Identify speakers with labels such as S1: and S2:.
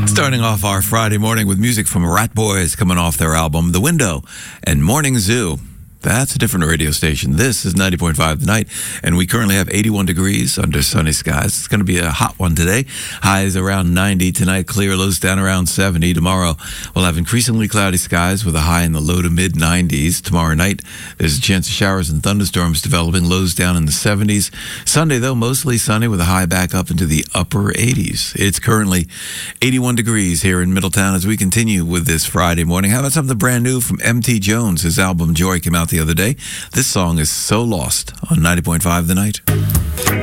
S1: Starting off our Friday morning with music from Rat Boys coming off their album The Window and Morning Zoo. That's a different radio station. This is 90.5 The Night, and we currently have 81 degrees under sunny skies. It's going to be a hot one today. Highs around 90 tonight, clear, lows down around 70. Tomorrow, we'll have increasingly cloudy skies with a high in the low to mid-90s. Tomorrow night, there's a chance of showers and thunderstorms developing, lows down in the 70s. Sunday, though, mostly sunny with a high back up into the upper 80s. It's currently 81 degrees here in Middletown as we continue with this Friday morning. How about something brand new from M.T. Jones? His album Joy came out the other day. This song is So Lost on 90.5 The Night.